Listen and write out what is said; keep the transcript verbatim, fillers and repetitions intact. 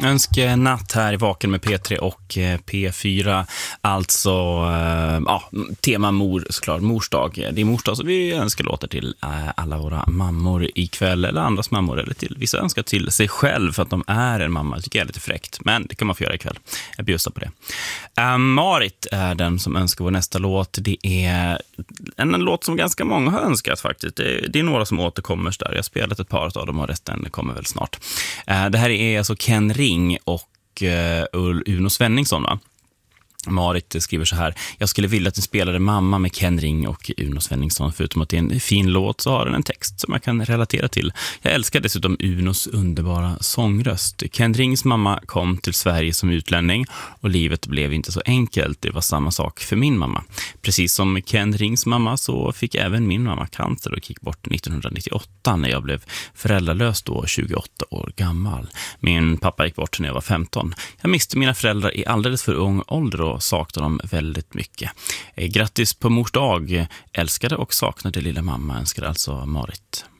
Önskenatt här i Vaken med P tre och P fyra. Alltså, äh, ja, tema mor såklart, mors dag. Det är mors dag, så vi önskar låter till äh, alla våra mammor ikväll, eller andras mammor, eller till vissa önskar till sig själv för att de är en mamma. Det tycker jag är lite fräckt, men det kan man få göra ikväll. Jag bjussar på det. Äh, Marit är den som önskar vår nästa låt. Det är en, en låt som ganska många har önskat faktiskt. Det, det är några som återkommer där. Jag har spelat ett par av dem och resten kommer väl snart. Äh, det här är alltså Ken Ring och uh, Uno Svenningsson, va? Marit skriver så här: jag skulle vilja att den spelade mamma med Ken Ring och Uno Svenningsson. Förutom att det är en fin låt så har den en text som jag kan relatera till. Jag älskar dessutom Unos underbara sångröst. Ken Rings mamma kom till Sverige som utlänning och livet blev inte så enkelt. Det var samma sak för min mamma. Precis som Ken Rings mamma så fick även min mamma cancer och gick bort nittonhundranittioåtta när jag blev föräldralös då, tjugoåtta år gammal. Min pappa gick bort när jag var femton. Jag miste mina föräldrar i alldeles för ung ålder och saknar dem väldigt mycket. Grattis på mors dag. Älskade och saknade lilla mamma, önskar alltså Marit.